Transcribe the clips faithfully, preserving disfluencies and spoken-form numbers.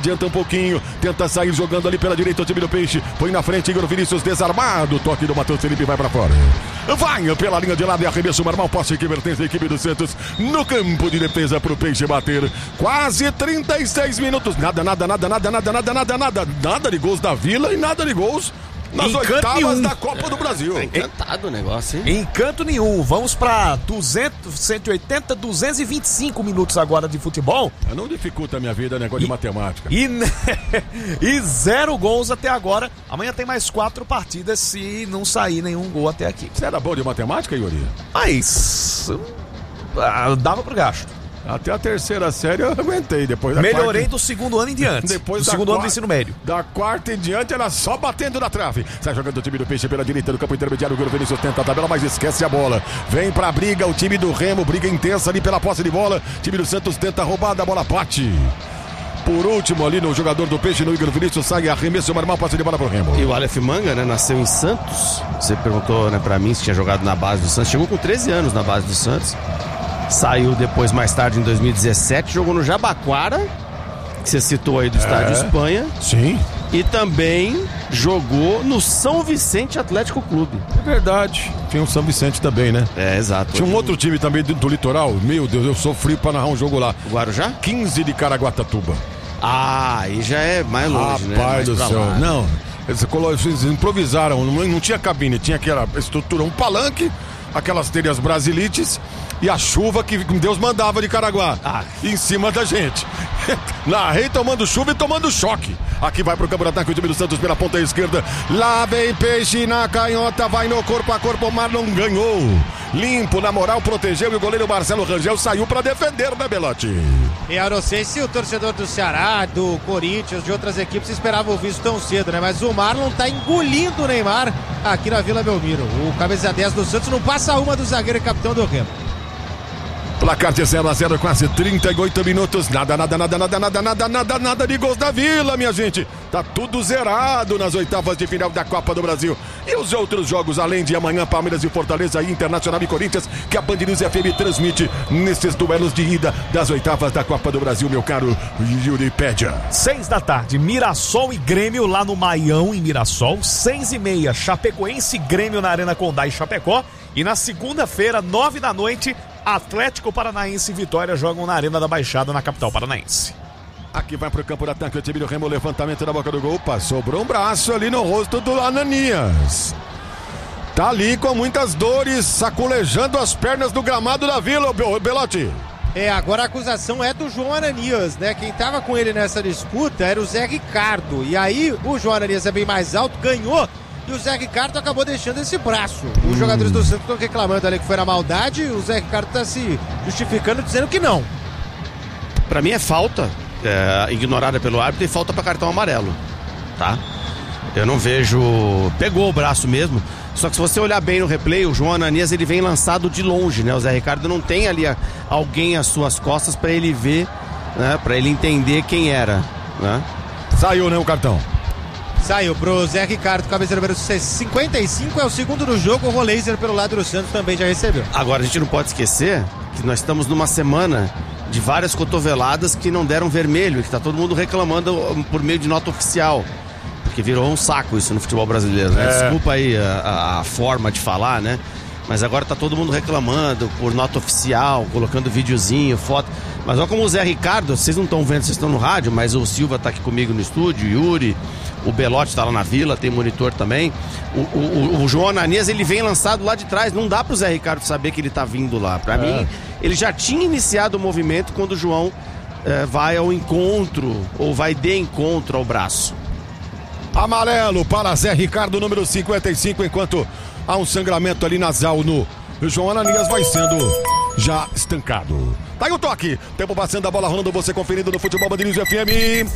adianta um pouquinho, tenta sair jogando ali pela direita o time do Peixe, põe na frente Igor Vinícius desarmado, toque do Matheus Felipe vai pra fora. Vai pela linha de lado e arremesso normal, posse que pertence à equipe do Santos, no campo de defesa pro Peixe bater. Quase trinta e seis minutos, nada, nada, nada, nada, nada, nada, nada, nada, nada de gols da Vila e nada de gols nas Encanto oitavas nenhum. da Copa do Brasil. Tá encantado o negócio, hein? Encanto nenhum. Vamos pra duzentos, cento e oitenta, duzentos e vinte e cinco minutos agora de futebol. Não dificulta a minha vida, negócio de matemática. E, e zero gols até agora. Amanhã tem mais quatro partidas se não sair nenhum gol até aqui. Você era bom de matemática, Yuri? Mas ah, dava pro gasto. Até a terceira série eu aguentei. Depois da Melhorei quarta... do segundo ano em diante. Depois do da segundo quarta... ano do ensino médio. Da quarta em diante era só batendo na trave. Sai jogando o time do Peixe pela direita do campo intermediário. O Igor Vinícius tenta a tabela, mas esquece a bola. Vem pra briga o time do Remo. Briga intensa ali pela posse de bola. O time do Santos tenta roubar da bola, bate. Por último ali no jogador do Peixe, no Igor Vinícius, sai arremesso normal, passe de bola pro Remo. E o Aleph Manga, né, nasceu em Santos. Você perguntou, né, pra mim se tinha jogado na base do Santos. Chegou com treze anos na base do Santos. Saiu depois, mais tarde, em dois mil e dezessete, jogou no Jabaquara, que você citou aí do Estádio É. Espanha. Sim. E também jogou no São Vicente Atlético Clube. É verdade. Tinha o São Vicente também, né? É, exato. Tinha um outro time também do, do litoral. Meu Deus, eu sofri pra narrar um jogo lá. O Guarujá? quinze de Caraguatatuba. Ah, aí já é mais longe, né? Rapaz Mais do pra céu. lá. Não, eles, colo- eles improvisaram. Não, não tinha cabine, tinha aquela estrutura, um palanque, aquelas telhas brasilites e a chuva que Deus mandava de Caraguá. Ah. Em cima da gente. Narrei tomando chuva e tomando choque. Aqui vai pro campo de ataque o time do Santos pela ponta esquerda. Lá vem Peixe na canhota, vai no corpo a corpo, o Marlon ganhou. Limpo, na moral, protegeu e o goleiro Marcelo Rangel saiu pra defender, né, Belotti? E eu não sei se o torcedor do Ceará, do Corinthians, de outras equipes esperava ouvir isso tão cedo, né? Mas o Marlon tá engolindo o Neymar aqui na Vila Belmiro. O camisa dez do Santos não passa uma do zagueiro e capitão do Remo. Placar de zero a zero, quase trinta e oito minutos. Nada, nada, nada, nada, nada, nada, nada, nada de gols da Vila, minha gente. Tá tudo zerado nas oitavas de final da Copa do Brasil. E os outros jogos, além de amanhã, Palmeiras e Fortaleza, e Internacional e Corinthians, que a Band News F M transmite nesses duelos de ida das oitavas da Copa do Brasil, meu caro Yuri Pédia. Seis da tarde, Mirassol e Grêmio lá no Maião, em Mirassol. Seis e meia, Chapecoense e Grêmio na Arena Condá, em Chapecó. E na segunda-feira, nove da noite, Atlético Paranaense e Vitória jogam na Arena da Baixada, na capital paranaense. Aqui vai pro campo de ataque o time do Remo, levantamento na boca do gol. Opa, sobrou um braço ali no rosto do Ananias. Tá ali com muitas dores, saculejando as pernas do gramado da Vila, o Belotti. É, agora a acusação é do João Ananias, né? Quem tava com ele nessa disputa era o Zé Ricardo. E aí o João Ananias é bem mais alto, ganhou. E o Zé Ricardo acabou deixando esse braço. Os jogadores do Santos estão reclamando ali que foi na maldade. O Zé Ricardo está se justificando, dizendo que não. Pra mim é falta, é, ignorada pelo árbitro, e falta pra cartão amarelo, tá? Eu não vejo... Pegou o braço mesmo. Só que se você olhar bem no replay, o João Ananias, ele vem lançado de longe, né? O Zé Ricardo não tem ali a, alguém às suas costas pra ele ver, né? Pra ele entender quem era, né? Saiu, né, o cartão? Saiu pro Zé Ricardo, cabeça número cinquenta e cinco, é o segundo do jogo. O Roleiser pelo lado do Santos também já recebeu. Agora, a gente não pode esquecer que nós estamos numa semana de várias cotoveladas que não deram vermelho, que tá todo mundo reclamando por meio de nota oficial. Porque virou um saco isso no futebol brasileiro, né? É. Desculpa aí a, a, a forma de falar, né? Mas agora tá todo mundo reclamando por nota oficial, colocando videozinho, foto. Mas olha como o Zé Ricardo, vocês não estão vendo, vocês estão no rádio, mas o Silva tá aqui comigo no estúdio, Yuri, o Belotti tá lá na Vila, tem monitor também. O, o, o João Ananias, ele vem lançado lá de trás, não dá pro Zé Ricardo saber que ele tá vindo lá. Pra É. mim, ele já tinha iniciado o movimento quando o João eh, vai ao encontro, ou vai de encontro ao braço. Amarelo para Zé Ricardo, número cinquenta e cinco, enquanto há um sangramento ali nasal no João Ananias, vai sendo já estancado. Tá aí o toque, tempo passando, a bola rolando, você conferindo no Futebol Band News F M.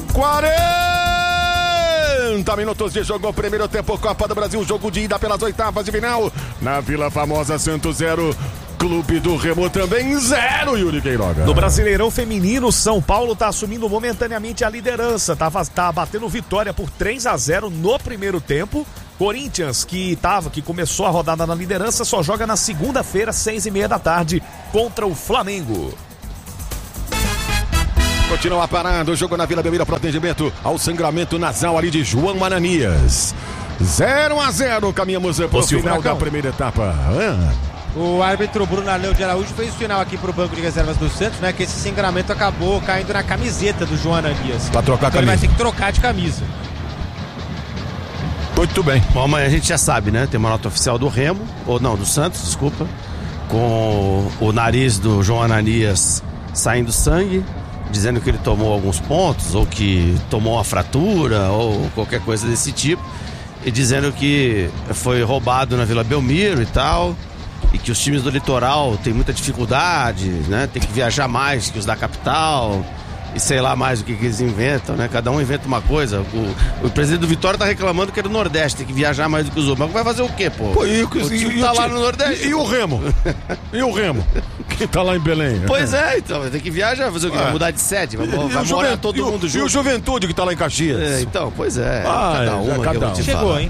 quarenta minutos de jogo, primeiro tempo, Copa do Brasil, jogo de ida pelas oitavas de final. Na Vila Famosa, Santos zero, Clube do Remo também zero, Yuri Queiroga. No Brasileirão Feminino, São Paulo tá assumindo momentaneamente a liderança, tá, tá batendo vitória por três a zero no primeiro tempo. Corinthians, que tava, que começou a rodada na liderança, só joga na segunda-feira, seis e meia da tarde, contra o Flamengo. Continua parado o jogo na Vila Belmiro, pro atendimento ao sangramento nasal ali de João Ananias. zero a zero, caminhamos pro Silvio, final Marcão. da primeira etapa. Ah. O árbitro Bruno Arleu de Araújo fez sinal aqui pro banco de reservas do Santos, né? Que esse sangramento acabou caindo na camiseta do João Ananias. Pra trocar a Então ele vai camisa. ter que trocar de camisa. Muito bem. Bom, mas a gente já sabe, né? Tem uma nota oficial do Remo, ou não, do Santos, desculpa, com o nariz do João Ananias saindo sangue, dizendo que ele tomou alguns pontos, ou que tomou uma fratura, ou qualquer coisa desse tipo, e dizendo que foi roubado na Vila Belmiro e tal, e que os times do litoral têm muita dificuldade, né? Tem que viajar mais que os da capital. E sei lá mais o que, que eles inventam, né? Cada um inventa uma coisa. O, o presidente do Vitória tá reclamando que é do Nordeste, tem que viajar mais do que os outros. Mas vai fazer o quê, pô? Pô, e, o time e- tá e- lá no Nordeste. E, e o Remo? E o Remo? Quem tá lá em Belém? Pois é, então, tem que viajar, fazer o quê? É. Vai mudar de sede, vai, E, vai e o morar Juven- todo e o- mundo E o junto. Juventude que tá lá em Caxias? É, então, pois é. Ah, cada é, uma cada que eu vou um. te Chegou, falar. hein?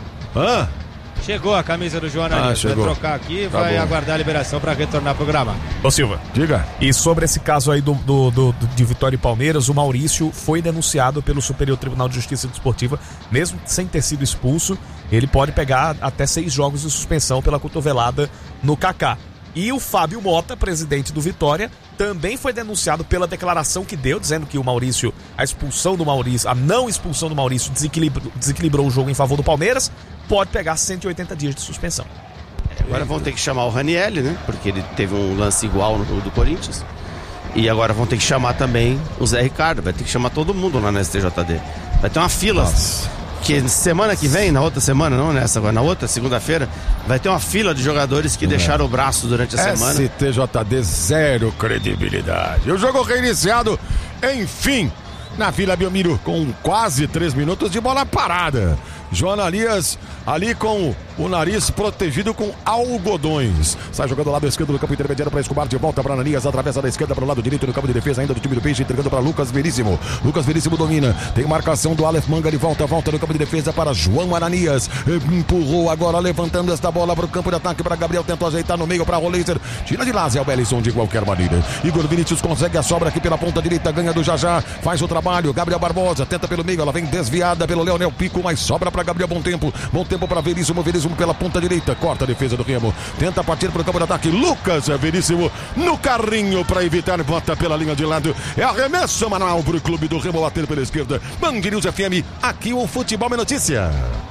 Hã? Chegou a camisa do João Ananias. Ah, chegou. Vai trocar aqui e Tá vai bom. aguardar a liberação para retornar pro gramado. Ô Silva, Diga. e sobre esse caso aí do, do, do- do- de Vitória e Palmeiras, o Maurício foi denunciado pelo Superior Tribunal de Justiça Desportiva, mesmo sem ter sido expulso, ele pode pegar até seis jogos de suspensão pela cotovelada no Kaká. E o Fábio Mota, presidente do Vitória, também foi denunciado pela declaração que deu, dizendo que o Maurício, a expulsão do Maurício, a não expulsão do Maurício desequilibrou, desequilibrou o jogo em favor do Palmeiras, pode pegar cento e oitenta dias de suspensão. Agora vão ter que chamar o Ranielli, né? Porque ele teve um lance igual no do Corinthians. E agora vão ter que chamar também o Zé Ricardo. Vai ter que chamar todo mundo lá na S T J D. Vai ter uma fila. Nossa. Que semana que vem, na outra semana, não nessa agora, na outra, segunda-feira, vai ter uma fila de jogadores que deixaram o braço durante a semana. S T J D, zero credibilidade. O jogo reiniciado, enfim, na Vila Belmiro, com quase três minutos de bola parada. João Ananias ali com o nariz protegido com algodões. Sai jogando do lado esquerdo do campo intermediário para Escobar, de volta para Ananias, atravessa da esquerda para o lado direito do campo de defesa ainda do time do Peixe, entregando para Lucas Veríssimo. Lucas Veríssimo domina, tem marcação do Aleph Manga, de volta, volta no campo de defesa para João Ananias. Empurrou agora, levantando esta bola para o campo de ataque para Gabriel, tentou ajeitar no meio para Roleiser. Tira de lá, Zé Bellisson de qualquer maneira. Igor Vinícius consegue a sobra aqui pela ponta direita, ganha do Jajá, faz o trabalho. Gabriel Barbosa tenta pelo meio, ela vem desviada pelo Leonel Pico, mas sobra para Gabriel. Bom tempo, bom tempo para Veríssimo, Veríssimo pela ponta direita, corta a defesa do Remo, tenta partir para o campo de ataque. Lucas Veríssimo no carrinho para evitar, bota pela linha de lado. É arremesso manual para o clube do Remo bater pela esquerda. Band News F M, aqui o Futebol é Notícia.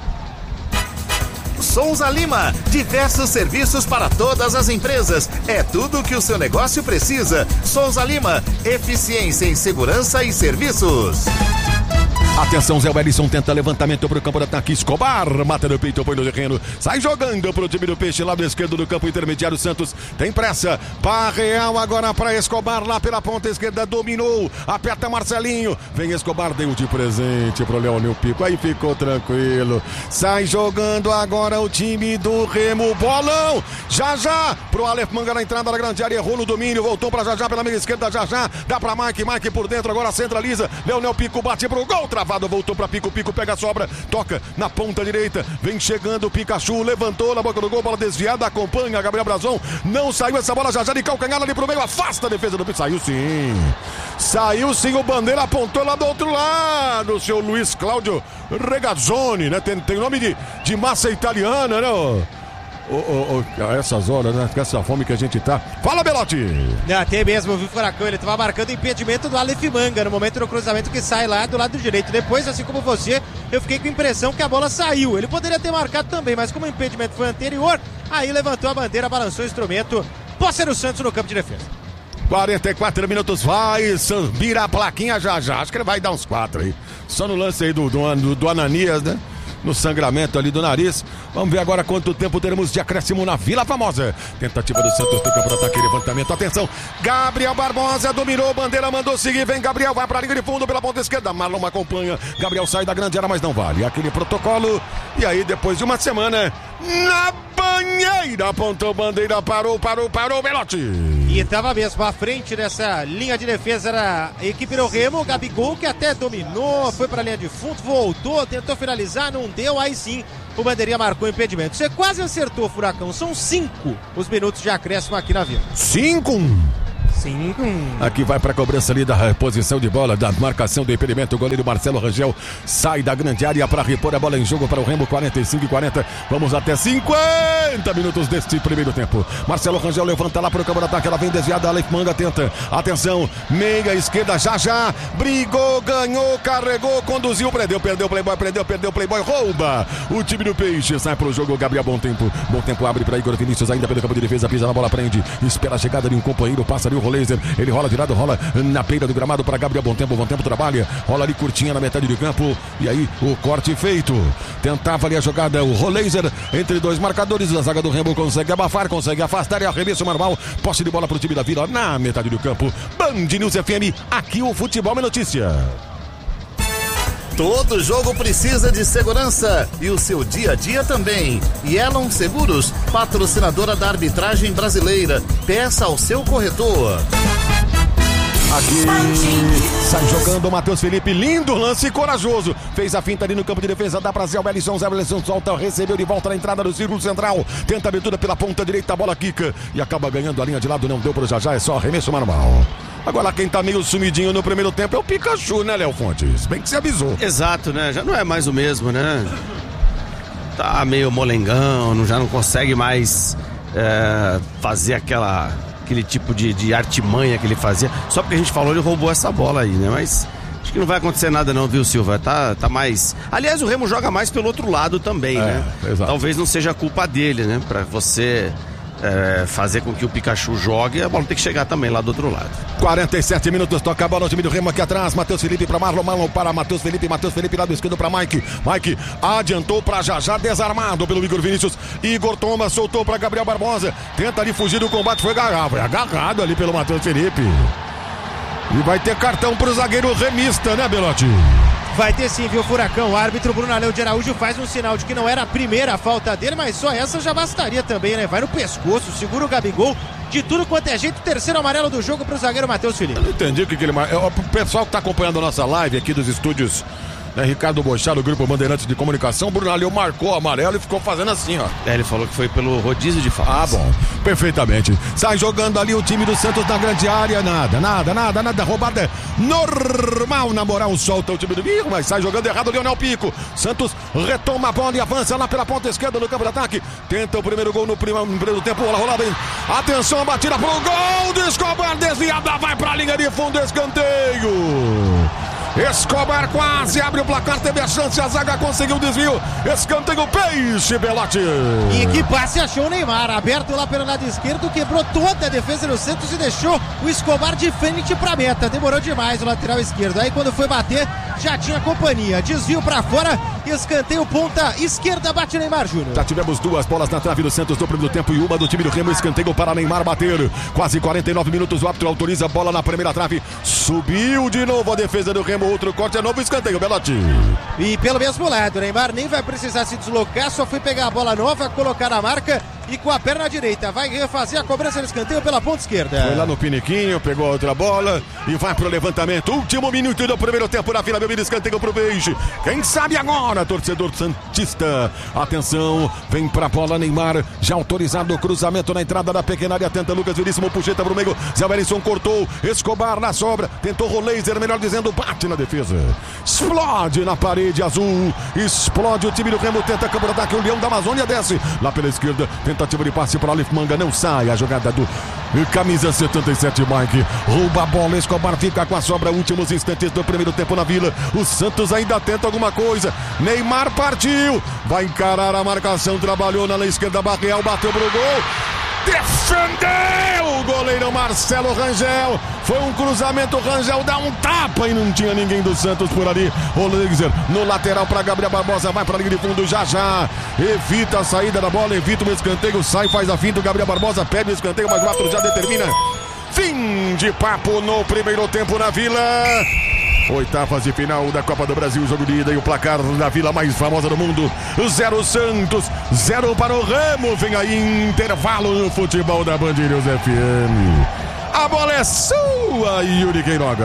Souza Lima, diversos serviços para todas as empresas. É tudo o que o seu negócio precisa. Souza Lima, eficiência em segurança e serviços. Atenção, Zé Wellison tenta levantamento para o campo de ataque. Escobar mata no peito, põe no terreno. Sai jogando para o time do Peixe, lado esquerdo do campo intermediário. Santos tem pressa. Barreal agora para Escobar, lá pela ponta esquerda. Dominou, aperta Marcelinho. Vem Escobar, deu de presente para o Leonel Pico. Aí ficou tranquilo. Sai jogando agora o time do Remo. Bolão, já já para o Aleph Manga na entrada da grande área. Errou no domínio, voltou para já já pela meia esquerda. Já já dá para Mike, Mike por dentro. Agora centraliza. Leonel Pico bate para o gol. Travado, voltou para Pico, Pico pega a sobra, toca na ponta direita, vem chegando o Pikachu, levantou na boca do gol, bola desviada, acompanha Gabriel Brazão, não saiu essa bola já já de calcanhar ali pro meio, afasta a defesa do Pico, saiu sim, saiu sim, o Bandeira apontou lá do outro lado, o seu Luiz Cláudio Regazzoni, né, tem, tem nome de, de massa italiana, né, ô? Oh, oh, oh, a essas horas, né? Com essa fome que a gente tá. Fala, Belotti! Até mesmo, viu, Furacão? Ele estava marcando impedimento do Aleph Manga no momento do cruzamento que sai lá do lado direito. Depois, assim como você, eu fiquei com a impressão que a bola saiu. Ele poderia ter marcado também, mas como o impedimento foi anterior, aí levantou a bandeira, balançou o instrumento. Posse do Santos no campo de defesa. quarenta e quatro minutos, vai virar a plaquinha já já. Acho que ele vai dar uns quatro aí. Só no lance aí do, do, do Ananias, né? No sangramento ali do nariz. Vamos ver agora quanto tempo teremos de acréscimo na Vila Famosa. Tentativa do Santos do campo de ataque, levantamento, atenção. Gabriel Barbosa dominou, Bandeira mandou seguir, vem Gabriel, vai para a linha de fundo pela ponta esquerda. Marlon acompanha, Gabriel sai da grande área, mas não vale. Aquele protocolo. E aí, depois de uma semana, na banheira, apontou Bandeira, parou, parou, parou, Belotti. E estava mesmo à frente dessa linha de defesa era a equipe do Remo, o Gabigol, que até dominou, foi para a linha de fundo, voltou, tentou finalizar, não deu, aí sim o Bandeirinha marcou o impedimento. Você quase acertou, Furacão, são cinco os minutos de acréscimo aqui na Vila. Cinco. Sim. Aqui vai pra cobrança ali da reposição de bola, da marcação do impedimento. O goleiro Marcelo Rangel sai da grande área para repor a bola em jogo para o Remo. Quarenta e cinco e quarenta. Vamos até cinquenta minutos deste primeiro tempo. Marcelo Rangel levanta lá para o campo de ataque. Ela vem desviada. Alex Manga tenta. Atenção. Meia esquerda. Já já. Brigou, ganhou, carregou, conduziu. Perdeu, perdeu o Playboy. Perdeu, perdeu o Playboy. Rouba. O time do Peixe sai pro jogo. Gabriel Bom Tempo. Bom Tempo abre para Igor Vinícius. Ainda pelo campo de defesa. Pisa na bola, prende. Espera a chegada de um companheiro. Passa ali o Roleiser. Ele rola de lado, rola na beira do gramado para Gabriel Bom Tempo. Bom Tempo trabalha. Rola ali curtinha na metade do campo. E aí o corte feito. Tentava ali a jogada. O Roleiser entre dois marcadores. A zaga do Remo consegue abafar, consegue afastar. E arremesso normal. Posse de bola pro time da Vila na metade do campo. Band News F M. Aqui o futebol é notícia. Todo jogo precisa de segurança e o seu dia a dia também. Yellow Seguros, patrocinadora da arbitragem brasileira. Peça ao seu corretor. Aqui sai jogando o Matheus Felipe, lindo lance corajoso, fez a finta ali no campo de defesa, dá pra Zé Wellison, Zé Wellison solta, recebeu de volta na entrada do círculo central, tenta a abertura pela ponta direita, a bola quica e acaba ganhando a linha de lado, não deu pro Jajá, é só arremesso normal. Agora quem tá meio sumidinho no primeiro tempo é o Pikachu, né, Léo Fontes? Bem que se avisou. Exato, né? Já não é mais o mesmo, né? Tá meio molengão, não, já não consegue mais é, fazer aquela... aquele tipo de, de artimanha que ele fazia. Só porque a gente falou, ele roubou essa bola aí, né? Mas acho que não vai acontecer nada não, viu, Silva? Tá, tá mais... Aliás, o Remo joga mais pelo outro lado também, é, né? Exato. Talvez não seja culpa dele, né? Pra você é, fazer com que o Pikachu jogue, a bola tem que chegar também lá do outro lado. quarenta e sete minutos, toca a bola, o time do Remo aqui atrás, Matheus Felipe para Marlon, Marlon para Matheus Felipe, Matheus Felipe lado esquerdo para Mike, Mike adiantou para Jajá, desarmado pelo Igor Vinícius, Igor Thomas soltou para Gabriel Barbosa, tenta ali fugir do combate, foi agarrado, foi agarrado ali pelo Matheus Felipe. E vai ter cartão pro zagueiro remista, né, Belotti? Vai ter sim, viu, Furacão? O árbitro Bruno Aleu de Araújo faz um sinal de que não era a primeira falta dele, mas só essa já bastaria também, né? Vai no pescoço, segura o Gabigol, de tudo quanto é jeito, terceiro amarelo do jogo pro zagueiro Matheus Felipe. Eu não entendi o que, que ele... O pessoal que tá acompanhando a nossa live aqui dos estúdios, né, Ricardo Bochá, do Grupo Bandeirantes de Comunicação, Bruno Aleu marcou o amarelo e ficou fazendo assim, ó. É, ele falou que foi pelo rodízio de faltas. Ah, bom, perfeitamente. Sai jogando ali o time do Santos na grande área, nada, nada, nada, nada, roubada normal, na moral, solta o time do Ih, mas sai jogando errado o Leonel Pico. Santos retoma a bola e avança lá pela ponta esquerda no campo de ataque, tenta o primeiro gol no primeiro, no primeiro tempo, bola rolada, atenção, a batida pro gol do Escobar, desviada, vai pra linha de fundo, escanteio. Escobar quase abre o placar, teve a chance, a zaga conseguiu o desvio, escanteio Peixe, Belotti. E que passe achou o Neymar, aberto lá pelo lado esquerdo, quebrou toda a defesa do Santos e deixou o Escobar de frente pra meta, demorou demais o lateral esquerdo, aí quando foi bater, já tinha companhia, desvio pra fora, escanteio ponta esquerda, bate Neymar Júnior. Já tivemos duas bolas na trave do Santos no primeiro tempo e uma do time do Remo, escanteio para Neymar bater, quase quarenta e nove minutos, o árbitro autoriza a bola na primeira trave, subiu de novo a defesa do Remo, outro corte, é novo escanteio, Belotti. E pelo mesmo lado, Neymar nem vai precisar se deslocar, só foi pegar a bola nova, colocar na marca e com a perna direita vai refazer a cobrança do escanteio pela ponta esquerda. Foi lá no piniquinho, pegou a outra bola e vai pro levantamento. Último minuto do primeiro tempo na fila, meu filho, escanteio pro Peixe. Quem sabe agora, torcedor santista. Atenção, vem pra bola Neymar, já autorizado o cruzamento na entrada da pequena área, tenta Lucas Veríssimo, puxeta pro meio, Zé Wellison cortou, Escobar na sobra, tentou Roleiser, melhor dizendo, bate na defesa. Explode na parede azul, explode o time do Remo, tenta campo de ataque, o Leão da Amazônia desce, lá pela esquerda, tentativa de passe para Alif Manga, não sai, a jogada do camisa setenta e sete, Mike, rouba a bola, Escobar fica com a sobra, últimos instantes do primeiro tempo na Vila, o Santos ainda tenta alguma coisa, Neymar partiu, vai encarar a marcação, trabalhou na esquerda, Barreal bateu pro gol, defendeu o goleiro Marcelo Rangel, foi um cruzamento, Rangel dá um tapa e não tinha ninguém do Santos por ali, Roleiser no lateral para Gabriel Barbosa, vai para a linha de fundo, já já evita a saída da bola, evita o escanteio, sai, faz a finta, o Gabriel Barbosa pede o escanteio, mas o árbitro já determina fim de papo no primeiro tempo na Vila. Oitavas de final da Copa do Brasil, jogo de ida e o placar da Vila mais famosa do mundo, zero Santos, zero para o Remo, vem aí intervalo no futebol da Band News F M. A bola é sua, Yuri Queiroga.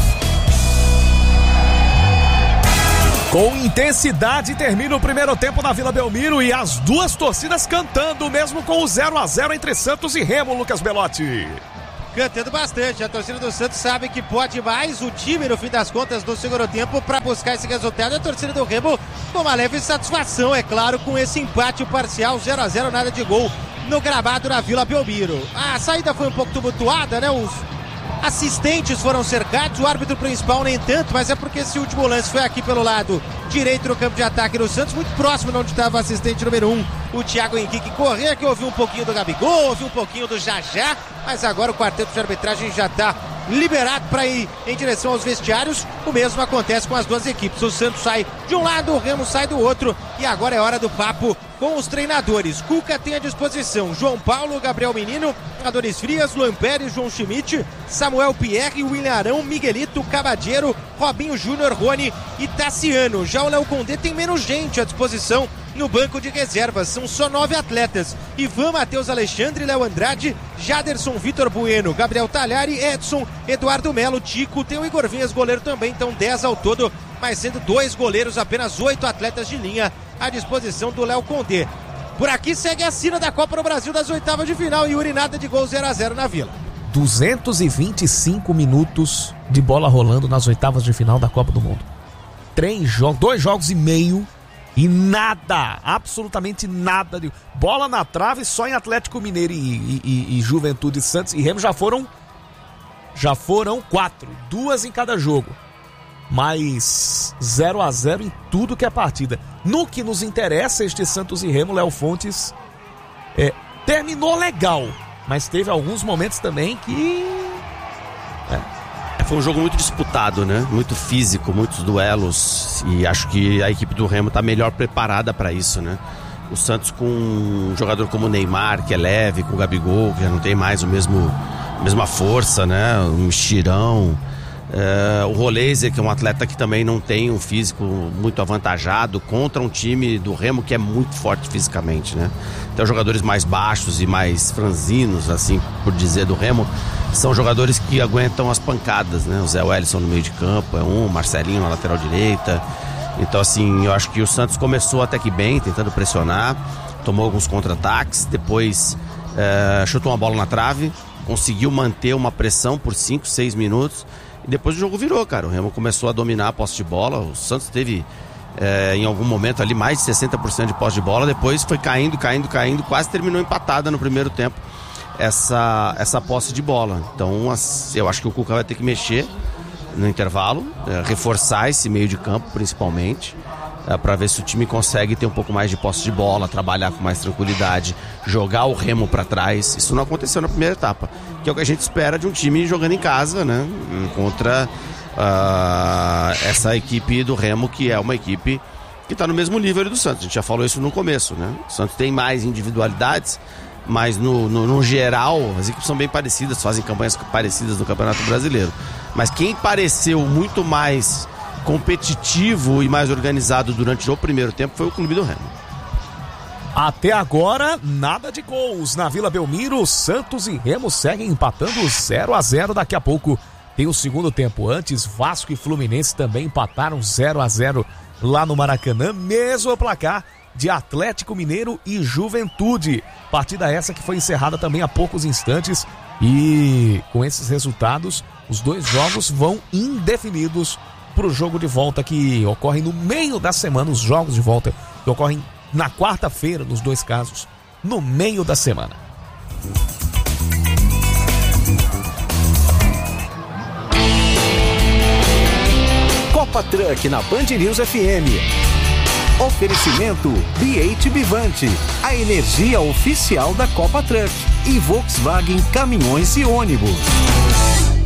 Com intensidade termina o primeiro tempo na Vila Belmiro e as duas torcidas cantando, mesmo com o zero a zero entre Santos e Remo, Lucas Belotti. Cantando bastante, a torcida do Santos sabe que pode mais, o time no fim das contas no segundo tempo para buscar esse resultado, a torcida do Remo com uma leve satisfação, é claro, com esse empate parcial zero a zero, nada de gol no gramado na Vila Belmiro. A saída foi um pouco tumultuada, né, os assistentes foram cercados, o árbitro principal nem tanto, mas é porque esse último lance foi aqui pelo lado direito no campo de ataque do Santos, muito próximo de onde estava o assistente número um, o Thiago Henrique Corrêa, que ouviu um pouquinho do Gabigol, ouviu um pouquinho do Jajá, mas agora o quarteto de arbitragem já está liberado para ir em direção aos vestiários. O mesmo acontece com as duas equipes, o Santos sai de um lado, o Remo sai do outro, e agora é hora do papo com os treinadores. Cuca tem à disposição João Paulo, Gabriel Menino, Adonis Frias, Luan Pérez, João Schmidt, Samuel Pierre, William Arão, Miguelito, Cavadeiro, Robinho Júnior, Rony e Tassiano. Já o Léo Condé tem menos gente à disposição no banco de reservas, são só nove atletas: Ivan, Matheus Alexandre, Léo Andrade, Jaderson, Vitor Bueno, Gabriel Talhari, Edson, Eduardo Melo, Tico, tem o Igor Vinhas, goleiro também, então dez ao todo, mas sendo dois goleiros, apenas oito atletas de linha à disposição do Léo Condé. Por aqui segue a sina da Copa do Brasil das oitavas de final, e urinada de gol zero a zero na Vila. duzentos e vinte e cinco minutos de bola rolando nas oitavas de final da Copa do Mundo. Três jogos, dois jogos e meio e nada, absolutamente nada de bola na trave, só em Atlético Mineiro e, e, e, e Juventude, Santos e Remo já foram já foram quatro, duas em cada jogo, mas zero a zero em tudo que é partida. No que nos interessa, este Santos e Remo, Léo Fontes é, terminou legal, mas teve alguns momentos também que é. Foi um jogo muito disputado, né? Muito físico, muitos duelos, e acho que a equipe do Remo está melhor preparada para isso, né? O Santos com um jogador como o Neymar, que é leve, com o Gabigol, que já não tem mais o mesmo, a mesma força, né? Um estirão. É, o Roleiser, que é um atleta que também não tem um físico muito avantajado, contra um time do Remo que é muito forte fisicamente, né? Então, jogadores mais baixos e mais franzinos, assim por dizer, do Remo, são jogadores que aguentam as pancadas, né? O Zé Wellison no meio de campo é um, Marcelinho na lateral direita. Então, assim, eu acho que o Santos começou até que bem, tentando pressionar, tomou alguns contra-ataques, depois é, chutou uma bola na trave, conseguiu manter uma pressão por cinco, seis minutos, e depois o jogo virou, cara. O Remo começou a dominar a posse de bola, o Santos teve é, em algum momento ali mais de sessenta por cento de posse de bola, depois foi caindo, caindo, caindo, quase terminou empatada no primeiro tempo essa, essa posse de bola. Então eu acho que o Cuca vai ter que mexer no intervalo, é, reforçar esse meio de campo principalmente, é, para ver se o time consegue ter um pouco mais de posse de bola, trabalhar com mais tranquilidade, jogar o Remo para trás. Isso não aconteceu na primeira etapa, que é o que a gente espera de um time jogando em casa, né, contra uh, essa equipe do Remo, que é uma equipe que está no mesmo nível do Santos. A gente já falou isso no começo, né? O Santos tem mais individualidades, mas no, no, no geral as equipes são bem parecidas, fazem campanhas parecidas no Campeonato Brasileiro. Mas quem pareceu muito mais competitivo e mais organizado durante o primeiro tempo foi o clube do Remo. Até agora, nada de gols na Vila Belmiro. Santos e Remo seguem empatando zero a zero. Daqui a pouco tem o segundo tempo. Antes, Vasco e Fluminense também empataram zero a zero lá no Maracanã. Mesmo placar de Atlético Mineiro e Juventude. Partida essa que foi encerrada também há poucos instantes. E com esses resultados, os dois jogos vão indefinidos para o jogo de volta que ocorre no meio da semana. Os jogos de volta que ocorrem na quarta-feira, nos dois casos, no meio da semana. Copa Truck na Band News F M. Oferecimento B oito Bivante, a energia oficial da Copa Truck, e Volkswagen Caminhões e Ônibus.